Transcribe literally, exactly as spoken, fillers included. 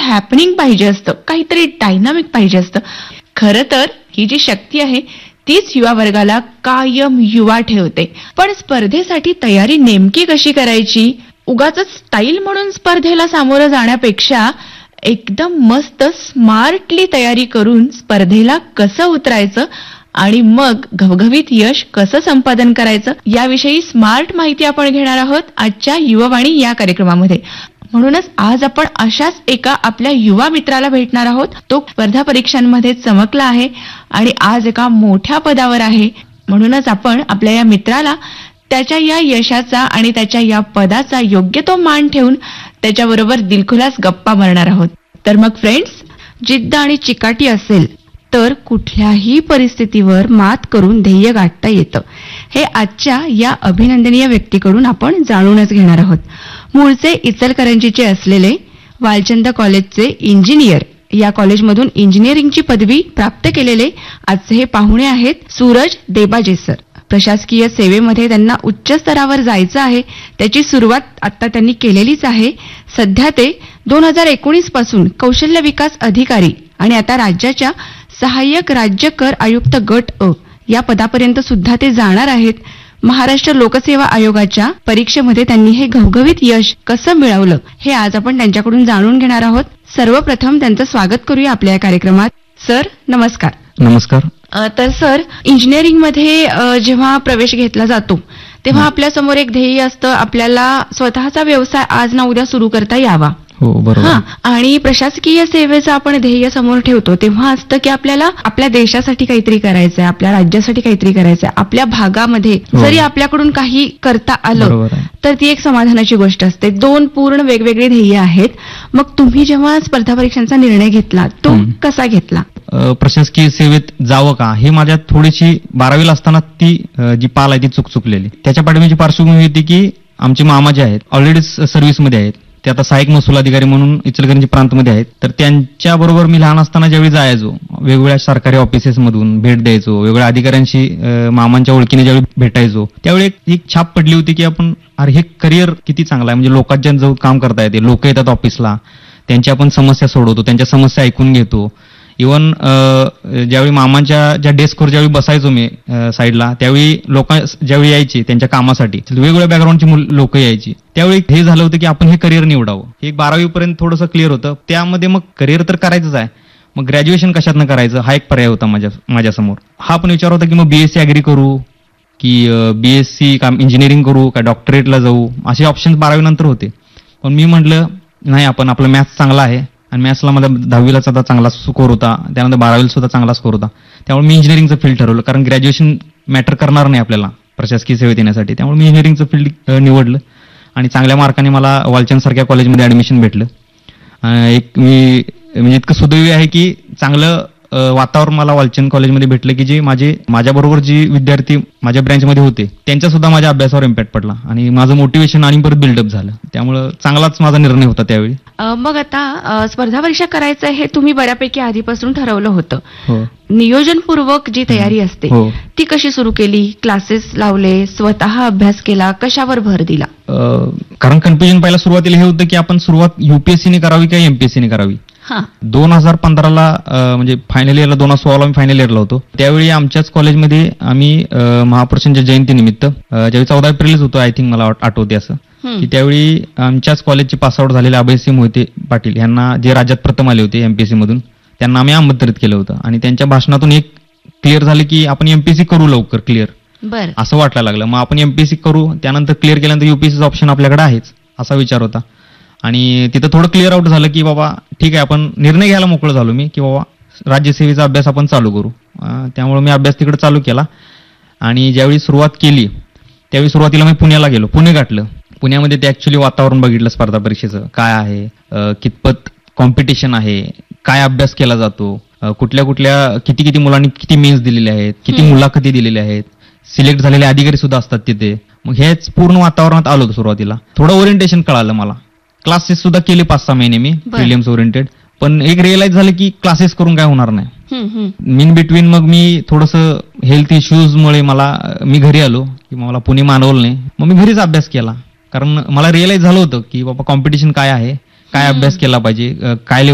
Happening पाहिजे असतं, काहीतरी डायनामिक पाहिजे असतं. खरं तर ही जी शक्ती आहे तीच युवा वर्गाला कायम युवा ठेवते. पण स्पर्धेसाठी तयारी नेमकी कशी करायची? उगाच स्टाईल म्हणून स्पर्धेला सामोरं जाण्यापेक्षा एकदम मस्त स्मार्टली तयारी करून स्पर्धेला कसं उतरायचं आणि मग घवघवीत यश कसं संपादन करायचं याविषयी स्मार्ट माहिती आपण घेणार आहोत आजच्या युवावाणी या कार्यक्रमामध्ये. म्हणूनच आज आपण अशाच एका आपल्या युवा मित्राला भेटणार आहोत. तो स्पर्धा परीक्षांमध्ये चमकला आहे आणि आज एका मोठ्या पदावर आहे. म्हणूनच आपण आपल्या या मित्राला त्याच्या या यशाचा आणि त्याच्या या पदाचा योग्य तो मान ठेवून त्याच्याबरोबर दिलखुलास गप्पा मारणार आहोत. तर मग फ्रेंड्स, जिद्द आणि चिकाटी असेल तर कुठल्याही परिस्थितीवर मात करून ध्येय गाठता येतं, हे आजच्या या अभिनंदनीय व्यक्तीकडून आपण जाणूनच घेणार आहोत. मूळचे इचलकरंजीचे असलेले वालचंद कॉलेजचे इंजिनियर, या कॉलेजमधून इंजिनिअरिंगची पदवी प्राप्त केलेले आजचे हे पाहुणे आहेत सूरज देबाजे सर. प्रशासकीय सेवेमध्ये त्यांना उच्च स्तरावर जायचं आहे. त्याची सुरुवात आता त्यांनी केलेलीच आहे. सध्या ते दोन हजार एकोणीस पासून कौशल्य विकास अधिकारी आणि आता राज्याच्या सहाय्यक राज्य कर आयुक्त गट अ या पदापर्यंत सुद्धा ते जाणार आहेत. महाराष्ट्र लोकसेवा आयोगाच्या परीक्षेमध्ये त्यांनी हे घवघवीत यश कसं मिळवलं हे आज आपण त्यांच्याकडून जाणून घेणार आहोत. सर्वप्रथम त्यांचं स्वागत करूया आपल्या या कार्यक्रमात. सर नमस्कार. नमस्कार. तर सर, इंजिनिअरिंग मध्ये जेव्हा प्रवेश घेतला जातो तेव्हा आपल्या समोर एक ध्येय असतं, आपल्याला स्वतःचा व्यवसाय आज ना उद्या सुरू करता यावा. हो बरोबर. आणि प्रशासकीय सेवेचं आपण ध्येय समोर ठेवतो तेव्हा असतं की आपल्याला आपल्या देशासाठी काहीतरी करायचंय, आपल्या राज्यासाठी काहीतरी करायचंय. आपल्या भागामध्ये जरी आपल्याकडून काही करता आलं तर ती एक समाधानाची गोष्ट असते. दोन पूर्ण वेगवेगळे ध्येय आहेत. मग तुम्ही जेव्हा स्पर्धा परीक्षांचा निर्णय घेतला तो कसा घेतला? प्रशासकीय सेवेत जावं का हे माझ्यात थोडीशी बारावीला असताना ती जी पाल आहे ती चूक चुकलेली. त्याच्या पाठीमागची पार्श्वभूमी होती की आमचे मामा जे आहेत ऑलरेडी सर्व्हिसमध्ये आहेत, ते आता सहाय्यक महसूल अधिकारी म्हणून इचलकरंजी प्रांतमध्ये आहेत. तर त्यांच्या बरोबर मी लहान असताना ज्यावेळी जायचो, वेगवेगळ्या सरकारी ऑफिसेस मधून भेट द्यायचो, वेगवेगळ्या अधिकाऱ्यांशी मामांच्या ओळखीने ज्यावेळी भेटायचो, त्यावेळी एक छाप पडली होती की आपण अरे हे करिअर किती चांगलं आहे. म्हणजे लोकांच्या जो काम करता येते, लोक येतात ऑफिसला, त्यांच्या आपण समस्या सोडवतो, त्यांच्या समस्या ऐकून घेतो. इव्हन ज्यावेळी मामांच्या ज्या डेस्कवर ज्यावेळी बसायचो मी साईडला, त्यावेळी लोक ज्यावेळी यायची त्यांच्या कामासाठी वेगवेगळ्या बॅकग्राऊंडची लोक यायची, त्यावेळी हे झालं होतं की आपण हे करिअर निवडावं. हे बारावी पर्यंत थोडंसं क्लिअर होतं. त्यामध्ये मग करिअर तर करायचंच आहे, मग ग्रॅज्युएशन कशातनं करायचं हा एक पर्याय होता माझ्या माझ्यासमोर. हा पण विचार होता की मग बीएससी अॅग्री करू की बीएससी का इंजिनिअरिंग करू का डॉक्टरेटला जाऊ, असे ऑप्शन्स बारावी नंतर होते. पण मी म्हटलं नाही, आपण आपला मॅथ्स चांगला आहे आणि मॅथ्सला माझा दहावीला सुद्धा चांगला स्कोर होता, त्यानंतर बारावीला सुद्धा चांगला स्कोर होता. त्यामुळे मी इंजिनिअरिंगचं फील्ड ठरवलं, कारण ग्रॅज्युएशन मॅटर करणार नाही आपल्याला प्रशासकीय सेवेत येण्यासाठी. त्यामुळे मी इंजिनिअरिंगचं फील्ड निवडलं आणि चांगल्या मार्काने मला वालचंद सारख्या कॉलेजमध्ये ऍडमिशन भेटलं. एक मी म्हणजे इतकं सुदैवी आहे की चांगलं वातावरण मला वालचंद कॉलेजमध्ये भेटलं की जे माझे माझ्याबरोबर जी विद्यार्थी माझ्या ब्रँचमध्ये होते त्यांच्या सुद्धा माझ्या अभ्यासावर इम्पॅक्ट पडला आणि माझं मोटिवेशन आणि परत बिल्डअप झालं. त्यामुळे चांगलाच माझा निर्णय होता त्यावेळी. मग आता स्पर्धा परीक्षा करायचं हे तुम्ही बऱ्यापैकी आधीपासून ठरवलं होतं. हो. नियोजनपूर्वक जी तयारी असते ती कशी सुरू केली? क्लासेस लावले, स्वतः अभ्यास केला, कशावर भर दिला? कारण कन्फ्युजन पहिला सुरुवातीला हे होतं की आपण सुरुवात युपीएससीने करावी किंवा एमपीएससीने करावी. दोन हजार पंधराला म्हणजे फायनल इयरला दोन हजार सोळाला मी फायनल इयरला होतो. त्यावेळी आमच्याच कॉलेजमध्ये आम्ही महापुरुषांच्या जयंती निमित्त ज्यावेळी चौदा एप्रिलच होतो आय थिंक मला आठवते असं की त्यावेळी आमच्याच कॉलेजचे पासआउट झालेले अभयसिंह मोहिते पाटील यांना जे राज्यात प्रथम आले होते एमपीएससी मधून, त्यांना आम्ही आमंत्रित केलं होतं आणि त्यांच्या भाषणातून एक क्लिअर झालं की आपण एमपीएससी करू लवकर क्लिअर असं वाटायला लागलं. मग आपण एमपीएससी करू, त्यानंतर क्लिअर केल्यानंतर युपीएससीचं ऑप्शन आपल्याकडे आहेच असा विचार होता. आणि तिथं थोडं क्लिअर आउट झालं की बाबा ठीक आहे, आपण निर्णय घ्यायला मोकळं झालो मी की बाबा राज्यसेवेचा अभ्यास आपण चालू करू. त्यामुळे मी अभ्यास तिकडे चालू केला आणि ज्यावेळी सुरुवात केली त्यावेळी सुरुवातीला मी पुण्याला गेलो, पुणे गाठलं. पुण्यामध्ये ते ऍक्च्युली वातावरण बघितलं स्पर्धा परीक्षेचं काय आहे, कितपत कॉम्पिटिशन आहे, काय अभ्यास केला जातो, कुठल्या कुठल्या किती किती मुलांनी किती मेन्स दिलेले आहेत, किती मुलाखती दिलेल्या आहेत, सिलेक्ट झालेले अधिकारी सुद्धा असतात तिथे. मग हेच पूर्ण वातावरणात आलो होतो सुरुवातीला. थोडं ओरिएंटेशन कळालं मला. क्लासेस सुद्धा केले पाच सहा महिने मी प्रिलिम्स ओरिएंटेड, पण एक रिअलाइज झालं की क्लासेस करून काय होणार नाही. इन बिटवीन मग मी थोडंसं हेल्थ इश्यूज मुळे मला मी घरी आलो की मला पुणे मानवलं नाही. मग मी घरीच अभ्यास केला, कारण मला रिअलाइज झालं होतं की बाबा कॉम्पिटिशन काय आहे, काय अभ्यास केला पाहिजे, काय